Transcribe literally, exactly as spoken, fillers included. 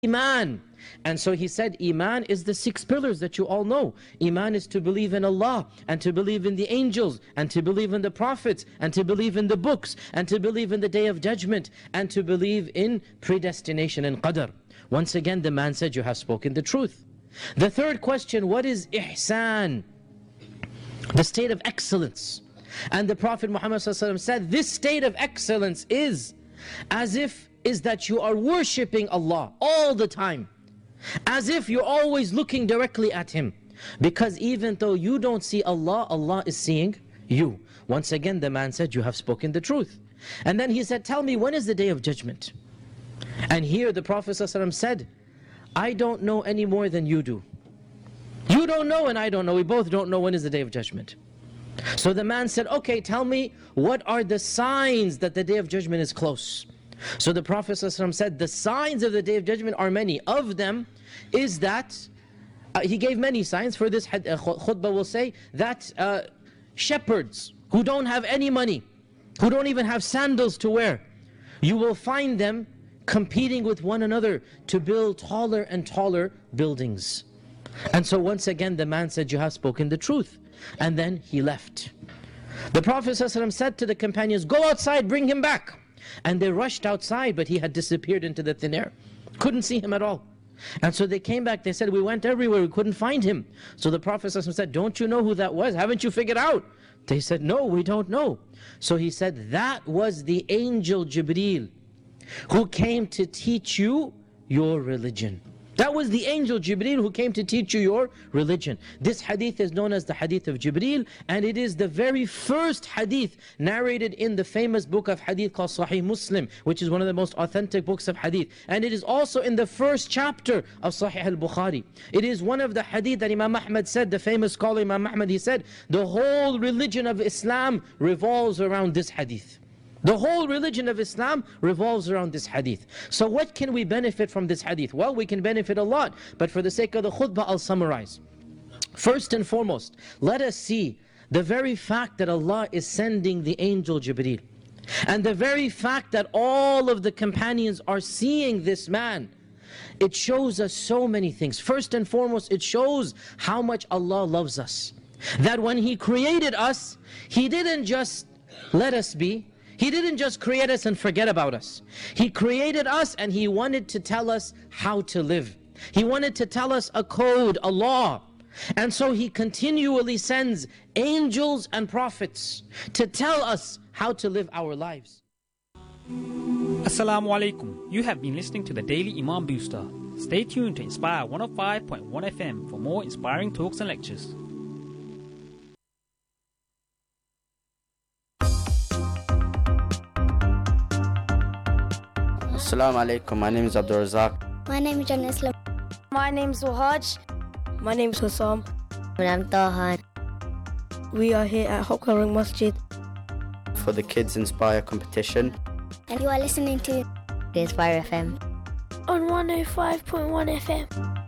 Iman. And so he said, Iman is the six pillars that you all know. Iman is to believe in Allah, and to believe in the angels, and to believe in the prophets, and to believe in the books, and to believe in the day of judgment, and to believe in predestination and qadr. Once again, the man said, you have spoken the truth. The third question, what is ihsan? The state of excellence. And the Prophet Muhammad said, this state of excellence is as if is that you are worshipping Allah all the time, as if you're always looking directly at Him, because even though you don't see Allah, Allah is seeing you. Once again, the man said, you have spoken the truth. And then he said, tell me, when is the day of judgment? And here the Prophet ﷺ said, I don't know any more than you do. You don't know and I don't know. We both don't know when is the day of judgment. So the man said, okay, tell me, what are the signs that the day of judgment is close? So the Prophet ﷺ said, the signs of the day of judgment are many. Of them is that, uh, he gave many signs. For this uh, khutbah will say that uh, shepherds who don't have any money, who don't even have sandals to wear, you will find them competing with one another to build taller and taller buildings. And so once again the man said, you have spoken the truth. And then he left. The Prophet ﷺ said to the companions, go outside, bring him back. And they rushed outside, but he had disappeared into the thin air. Couldn't see him at all. And so they came back, they said, we went everywhere, we couldn't find him. So the Prophet ﷺ said, don't you know who that was? Haven't you figured out? They said, no, we don't know. So he said, that was the angel Jibreel, who came to teach you your religion. That was the angel Jibreel who came to teach you your religion. This hadith is known as the hadith of Jibreel, and it is the very first hadith narrated in the famous book of hadith called Sahih Muslim, which is one of the most authentic books of hadith. And it is also in the first chapter of Sahih al-Bukhari. It is one of the hadith that Imam Ahmad said, the famous scholar Imam Ahmad, he said, the whole religion of Islam revolves around this hadith. The whole religion of Islam revolves around this hadith. So what can we benefit from this hadith? Well, we can benefit a lot, but for the sake of the khutbah, I'll summarize. First and foremost, let us see the very fact that Allah is sending the angel Jibreel, and the very fact that all of the companions are seeing this man. It shows us so many things. First and foremost, it shows how much Allah loves us. That when He created us, He didn't just let us be. He didn't just create us and forget about us. He created us and He wanted to tell us how to live. He wanted to tell us a code, a law. And so He continually sends angels and prophets to tell us how to live our lives. Assalamu alaikum. You have been listening to the Daily Imam Booster. Stay tuned to Inspire one oh five point one F M for more inspiring talks and lectures. Assalamu alaikum, my name is Abdul Razak. My name is John Islam. My name is Wahaj. My name is Hussam. And I'm Tahan. We are here at Hokkaring Masjid for the Kids Inspire competition. And you are listening to Inspire F M on one oh five point one F M.